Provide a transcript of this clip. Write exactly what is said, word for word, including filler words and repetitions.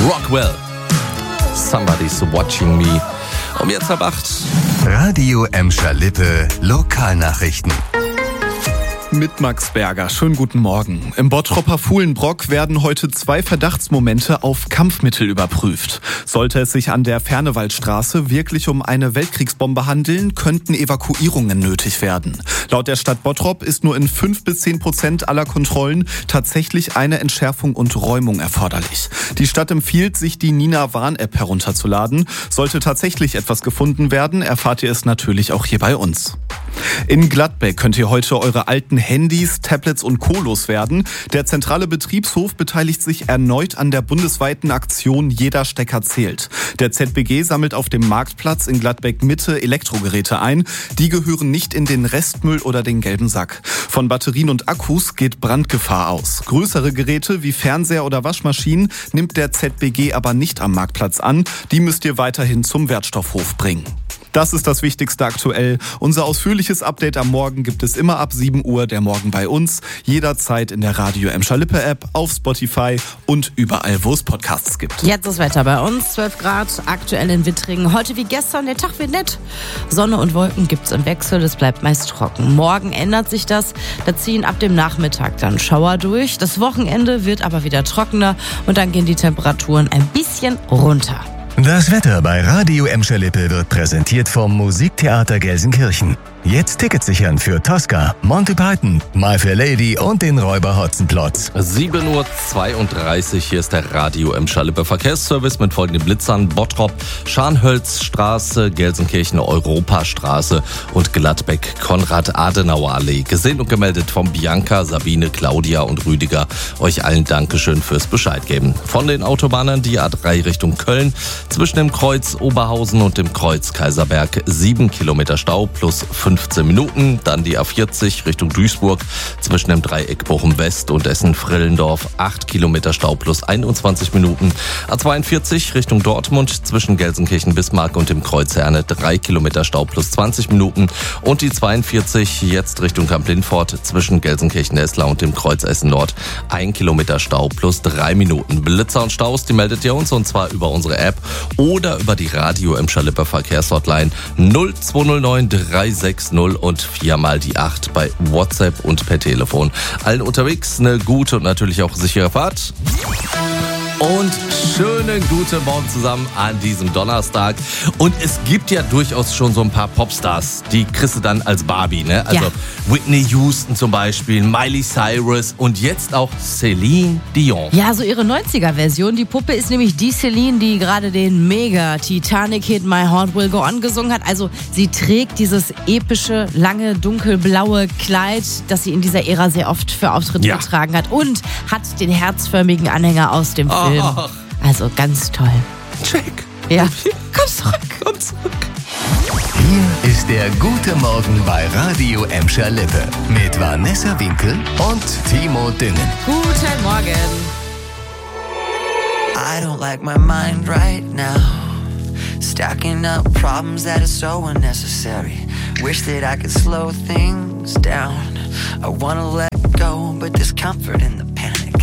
Rockwell. Somebody's watching me. Um jetzt halb acht. Radio Emscher Lippe, Lokalnachrichten. Mit Max Berger. Schönen guten Morgen. Im Bottropper Fuhlenbrock werden heute zwei Verdachtsmomente auf Kampfmittel überprüft. Sollte es sich an der Fernewaldstraße wirklich um eine Weltkriegsbombe handeln, könnten Evakuierungen nötig werden. Laut der Stadt Bottrop ist nur in fünf bis zehn Prozent aller Kontrollen tatsächlich eine Entschärfung und Räumung erforderlich. Die Stadt empfiehlt, sich die Nina-Warn-App herunterzuladen. Sollte tatsächlich etwas gefunden werden, erfahrt ihr es natürlich auch hier bei uns. In Gladbeck könnt ihr heute eure alten Handys, Tablets und Co. loswerden. Der zentrale Betriebshof beteiligt sich erneut an der bundesweiten Aktion Jeder Stecker zählt. Der Z B G sammelt auf dem Marktplatz in Gladbeck Mitte Elektrogeräte ein. Die gehören nicht in den Restmüll oder den gelben Sack. Von Batterien und Akkus geht Brandgefahr aus. Größere Geräte wie Fernseher oder Waschmaschinen nimmt der Z B G aber nicht am Marktplatz an. Die müsst ihr weiterhin zum Wertstoffhof bringen. Das ist das Wichtigste aktuell. Unser ausführliches Update am Morgen gibt es immer ab sieben Uhr, der Morgen bei uns. Jederzeit in der Radio Emscher Lippe App, auf Spotify und überall, wo es Podcasts gibt. Jetzt das Wetter bei uns, zwölf Grad, aktuell in Wittringen. Heute wie gestern, der Tag wird nett. Sonne und Wolken gibt's im Wechsel, es bleibt meist trocken. Morgen ändert sich das, da ziehen ab dem Nachmittag dann Schauer durch. Das Wochenende wird aber wieder trockener und dann gehen die Temperaturen ein bisschen runter. Das Wetter bei Radio Emscher Lippe wird präsentiert vom Musiktheater Gelsenkirchen. Jetzt Tickets sichern für Tosca, Monty Python, My Fair Lady und den Räuber Hotzenplotz. sieben Uhr zweiunddreißig, hier ist der Radio Emscher Lippe Verkehrsservice mit folgenden Blitzern: Bottrop, Scharnhölzstraße, Gelsenkirchen Europastraße und Gladbeck Konrad-Adenauer-Allee. Gesehen und gemeldet von Bianca, Sabine, Claudia und Rüdiger. Euch allen Dankeschön fürs Bescheid geben. Von den Autobahnen die A drei Richtung Köln, zwischen dem Kreuz Oberhausen und dem Kreuz Kaiserberg sieben Kilometer Stau plus fünfzehn Minuten. Dann die A vierzig Richtung Duisburg, zwischen dem Dreieck Bochum West und Essen-Frillendorf acht Kilometer Stau plus einundzwanzig Minuten. A zweiundvierzig Richtung Dortmund, zwischen Gelsenkirchen-Bismarck und dem Kreuz Herne drei Kilometer Stau plus zwanzig Minuten. Und die zweiundvierzig jetzt Richtung Kamp-Lindfort, zwischen Gelsenkirchen-Eslar und dem Kreuz Essen-Nord ein Kilometer Stau plus drei Minuten. Blitzer und Staus, die meldet ihr uns, und zwar über unsere App oder über die Radio Emscher Lippe Verkehrshotline null zwei null neun drei sechs null und viermal die acht bei WhatsApp und per Telefon. Allen unterwegs eine gute und natürlich auch sichere Fahrt. Und schönen guten Morgen zusammen an diesem Donnerstag. Und es gibt ja durchaus schon so ein paar Popstars, die kriegst du dann als Barbie, ne? Also ja. Whitney Houston zum Beispiel, Miley Cyrus und jetzt auch Celine Dion. Ja, so ihre neunziger-Version. Die Puppe ist nämlich die Celine, die gerade den Mega-Titanic-Hit My Heart Will Go On gesungen hat. Also sie trägt dieses epische, lange, dunkelblaue Kleid, das sie in dieser Ära sehr oft für Auftritte ja. getragen hat, und hat den herzförmigen Anhänger aus dem Film. Ach. Also ganz toll. Check. Ja. Komm zurück. Komm zurück. Hier ist der gute Morgen bei Radio Emscher Lippe mit Vanessa Winkel und Timo Düngen. Guten Morgen. I don't like my mind right now. Stacking up problems that are so unnecessary. Wish that I could slow things down. I wanna let go, but there's comfort in the pain.